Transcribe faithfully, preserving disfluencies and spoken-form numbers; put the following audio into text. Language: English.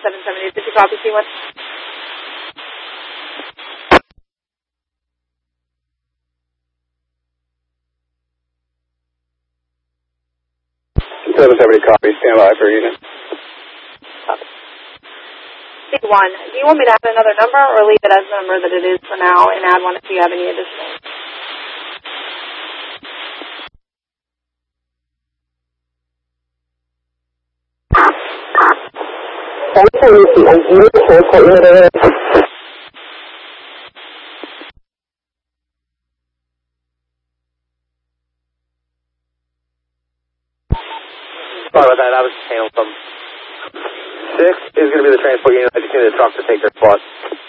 seven seven eight. Did you copy C one? seven seven eight copy. Stand by for unit. Copy. C one, do you want me to add another number or leave it as the number that it is for now and add one if you have any additional? Sorry about that, I was handled from six is going to be the transport unit. I just need a truck to take their spot.